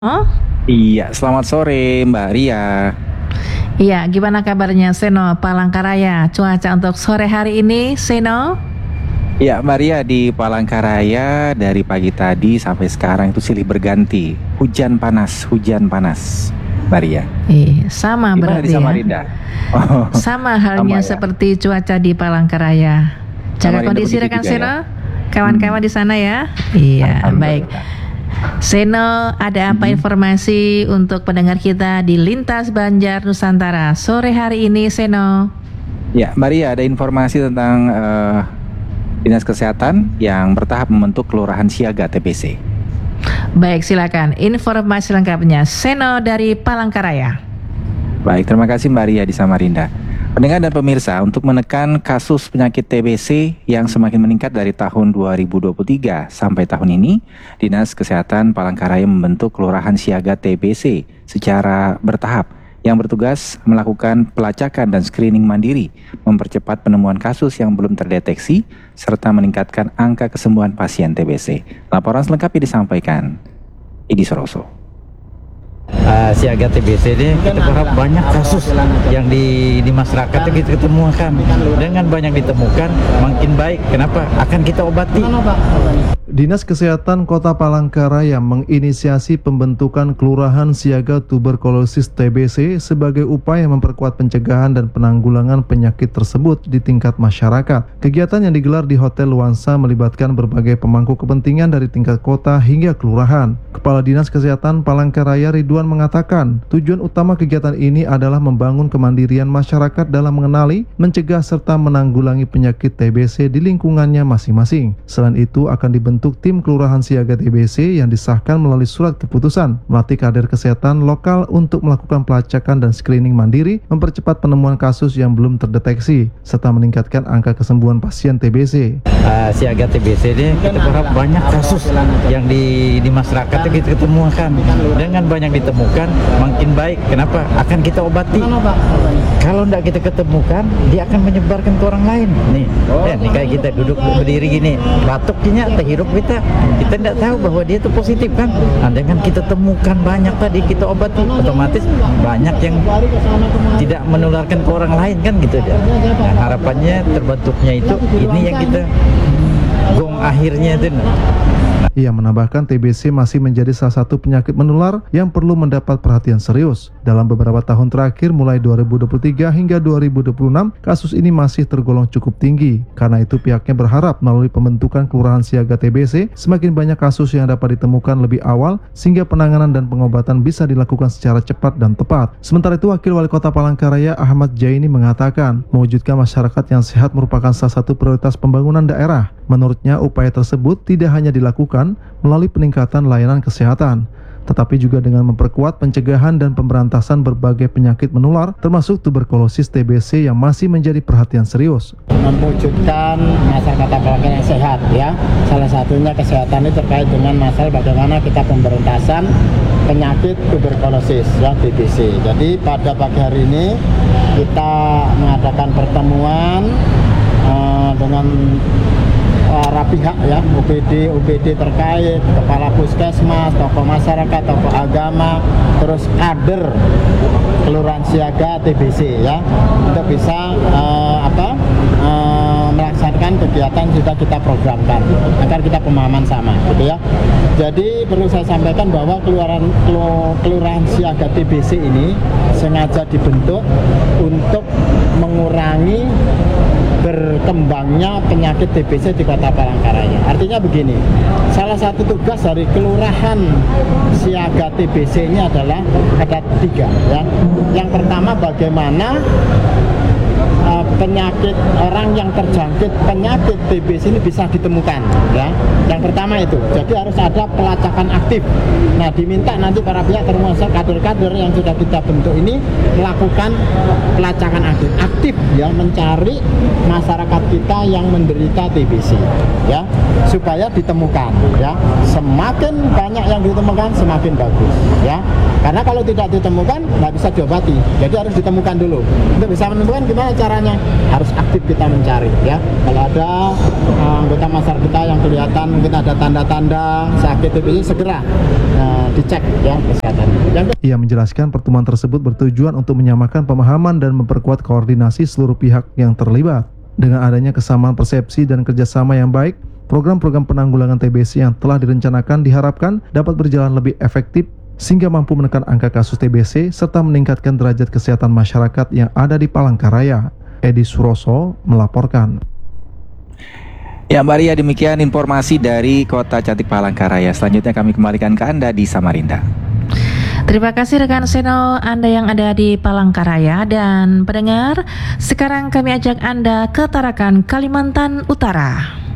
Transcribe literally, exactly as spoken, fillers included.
Oh, Iya, selamat sore Mbak Ria. iya, gimana kabarnya Seno Palangkaraya? Cuaca untuk sore hari ini, Seno? Iya, Mbak Ria di Palangkaraya dari pagi tadi sampai sekarang itu silih berganti. Hujan panas, hujan panas, Mbak Ria. Eh, sama Gimana berarti di ya. Samarinda? Oh, Sama halnya sama ya. seperti cuaca di Palangkaraya. Jaga Samarinda kondisi begitu rekan juga Seno, ya? kawan-kawan Hmm, di sana ya. Iya, baik. Alhamdulillah. Seno, ada apa Mhm. informasi untuk pendengar kita di Lintas Banjar Nusantara sore hari ini, Seno? Ya, Mbak Ria ada informasi tentang eh, Dinas Kesehatan yang bertahap membentuk Kelurahan Siaga T B C. Baik, silakan informasi lengkapnya. Seno dari Palangkaraya. Baik, terima kasih Mbak Ria di Samarinda. Pendengar dan pemirsa, untuk menekan kasus penyakit T B C yang semakin meningkat dari tahun dua ribu dua puluh tiga sampai tahun ini, Dinas Kesehatan Palangkaraya membentuk Kelurahan Siaga T B C secara bertahap yang bertugas melakukan pelacakan dan screening mandiri, mempercepat penemuan kasus yang belum terdeteksi, serta meningkatkan angka kesembuhan pasien T B C. Laporan selengkapnya disampaikan Idi Soroso. Uh, siaga T B C ini kita berharap banyak kasus yang di di masyarakat itu kita ketemukan. Dengan banyak ditemukan makin baik. Kenapa? Akan kita obati. Dinas Kesehatan Kota Palangkaraya menginisiasi pembentukan Kelurahan Siaga Tuberkulosis T B C sebagai upaya memperkuat pencegahan dan penanggulangan penyakit tersebut di tingkat masyarakat. Kegiatan yang digelar di Hotel Luansa melibatkan berbagai pemangku kepentingan dari tingkat kota hingga kelurahan. Kepala Dinas Kesehatan Palangkaraya Ridwan mengatakan, tujuan utama kegiatan ini adalah membangun kemandirian masyarakat dalam mengenali, mencegah serta menanggulangi penyakit T B C di lingkungannya masing-masing. Selain itu akan dibentuk tim Kelurahan Siaga T B C yang disahkan melalui surat keputusan, melatih kader kesehatan lokal untuk melakukan pelacakan dan screening mandiri, mempercepat penemuan kasus yang belum terdeteksi, serta meningkatkan angka kesembuhan pasien T B C. Uh, siaga T B C ini kita berharap banyak kasus yang di di masyarakat itu kita ketemukan. Dengan banyak ditemukan makin baik. Kenapa? Akan kita obati. Kalau tidak kita ketemukan, dia akan menyebarkan ke orang lain. Nih, ya, nih kayak kita duduk berdiri gini, batuknya terhirup kita, kita tidak tahu bahwa dia itu positif kan. Nah, dengan kita temukan banyak tadi kita obati, otomatis banyak yang tidak menularkan ke orang lain kan gitu ya. Nah, harapannya terbentuknya itu ini yang kita gong akhirnya itu. Ia menambahkan T B C masih menjadi salah satu penyakit menular yang perlu mendapat perhatian serius. Dalam beberapa tahun terakhir mulai dua ribu dua puluh tiga hingga dua ribu dua puluh enam, kasus ini masih tergolong cukup tinggi. Karena itu pihaknya berharap melalui pembentukan Kelurahan Siaga T B C, semakin banyak kasus yang dapat ditemukan lebih awal sehingga penanganan dan pengobatan bisa dilakukan secara cepat dan tepat. Sementara itu Wakil Wali Kota Palangkaraya Ahmad Jaini mengatakan, mewujudkan masyarakat yang sehat merupakan salah satu prioritas pembangunan daerah. Menurutnya upaya tersebut tidak hanya dilakukan melalui peningkatan layanan kesehatan, tetapi juga dengan memperkuat pencegahan dan pemberantasan berbagai penyakit menular termasuk tuberkulosis T B C yang masih menjadi perhatian serius. Mewujudkan masyarakat Palangkaraya yang sehat ya. Salah satunya kesehatan ini terkait dengan masalah bagaimana kita pemberantasan penyakit tuberkulosis ya T B C. Jadi pada pagi hari ini kita mengadakan pertemuan uh, dengan para pihak ya, O P D, O P D terkait, kepala puskesmas, tokoh masyarakat, tokoh agama, terus kader Kelurahan Siaga T B C ya, untuk bisa uh, apa uh, melaksanakan kegiatan sudah kita programkan agar kita pemahaman sama gitu ya. Jadi perlu saya sampaikan bahwa Kelurahan Kelurahan Siaga T B C ini sengaja dibentuk untuk mengurangi berkembangnya penyakit T B C di Kota Palangkaraya. Artinya begini, salah satu tugas dari Kelurahan Siaga T B C ini adalah ada tiga ya. Yang pertama bagaimana uh, penyakit orang yang terjangkit penyakit T B C ini bisa ditemukan ya. Yang pertama itu, jadi harus ada pelacakan aktif. Nah, diminta nanti para pihak termasuk kader-kader yang sudah kita bentuk ini melakukan pelacakan aktif, aktif ya, mencari masyarakat kita yang menderita T B C ya, supaya ditemukan ya. Semakin banyak yang ditemukan semakin bagus ya. Karena kalau tidak ditemukan nggak bisa diobati. Jadi harus ditemukan dulu. Untuk bisa menemukan kita Bagaimana caranya? Harus aktif kita mencari ya. Kalau ada uh, anggota masyarakat kita yang kelihatan mungkin ada tanda-tanda sakit T B C, segera uh, dicek ya kesehatan. Yang Ia menjelaskan pertemuan tersebut bertujuan untuk menyamakan pemahaman dan memperkuat koordinasi seluruh pihak yang terlibat. Dengan adanya kesamaan persepsi dan kerjasama yang baik, program-program penanggulangan T B C yang telah direncanakan diharapkan dapat berjalan lebih efektif sehingga mampu menekan angka kasus T B C serta meningkatkan derajat kesehatan masyarakat yang ada di Palangkaraya. Edi Suroso melaporkan. Ya Mbak Ria, demikian informasi dari Kota Cantik Palangkaraya. Selanjutnya kami kembalikan ke Anda di Samarinda. Terima kasih rekan Seno Anda yang ada di Palangkaraya. Dan pendengar, sekarang kami ajak Anda ke Tarakan, Kalimantan Utara.